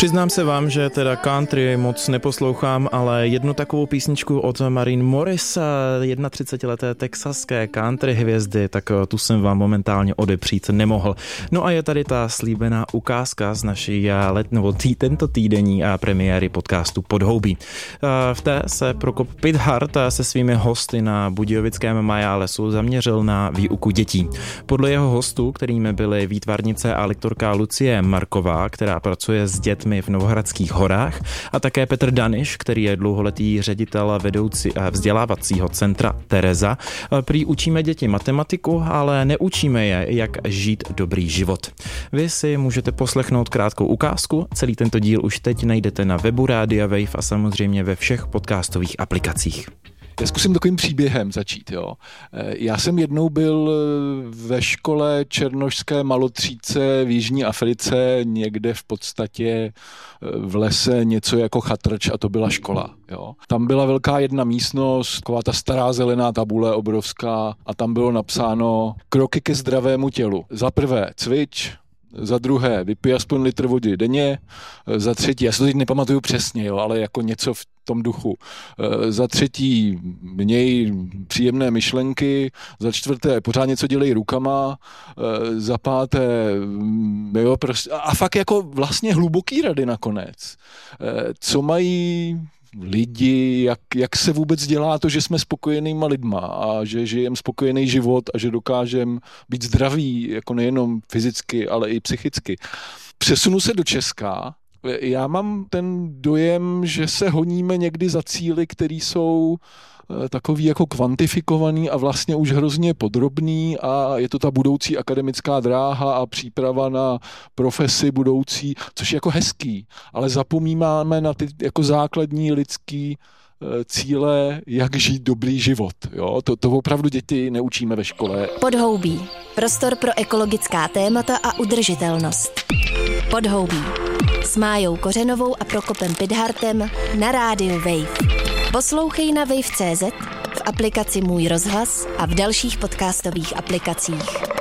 Přiznám se vám, že teda country moc neposlouchám, ale jednu takovou písničku od Maren Morris, 31leté texaské country hvězdy, tak tu jsem vám momentálně odepřít nemohl. No a je tady ta slíbená ukázka z naší tento týdenní premiéry podcastu Podhoubí. V té se Prokop Pithart se svými hosty na budějovickém Majálesu zaměřil na výuku dětí. Podle jeho hostů, kterými byly výtvarnice a lektorka Lucie Marková, která pracuje s dětmi v Novohradských horách, a také Petr Daniš, který je dlouholetý ředitel vedoucí vzdělávacího centra Tereza. Prý učíme děti matematiku, ale neučíme je, jak žít dobrý život. Vy si můžete poslechnout krátkou ukázku, celý tento díl už teď najdete na webu Rádia Wave a samozřejmě ve všech podcastových aplikacích. Já zkusím takovým příběhem začít. Jo. Já jsem jednou byl ve škole černošské malotřídce v Jižní Africe, někde v podstatě v lese něco jako chatrč, a to byla škola. Jo. Tam byla velká jedna místnost, taková ta stará zelená tabule obrovská, a tam bylo napsáno kroky ke zdravému tělu. Za prvé cvič, za druhé vypij aspoň litr vody denně, za třetí, já si to teď nepamatuju přesně, jo, ale jako něco v tom duchu, za třetí měj příjemné myšlenky, za čtvrté pořád něco dělej rukama, za páté, jo, prostě, a fakt jako vlastně hluboký rady nakonec. Co mají lidi, jak se vůbec dělá to, že jsme spokojenýma lidma a že žijeme spokojený život a že dokážeme být zdraví, jako nejenom fyzicky, ale i psychicky. Přesunu se do Česka. Já mám ten dojem, že se honíme někdy za cíly, které jsou takový jako kvantifikovaný a vlastně už hrozně podrobný, a je to ta budoucí akademická dráha a příprava na profesi budoucí, což je jako hezký, ale zapomínáme na ty jako základní lidský cíle, jak žít dobrý život. Jo? To opravdu děti neučíme ve škole. Podhoubí. Prostor pro ekologická témata a udržitelnost. Podhoubí. S Májou Kořenovou a Prokopem Pithartem na rádiu Wave. Poslouchej na wave.cz, v aplikaci Můj rozhlas a v dalších podcastových aplikacích.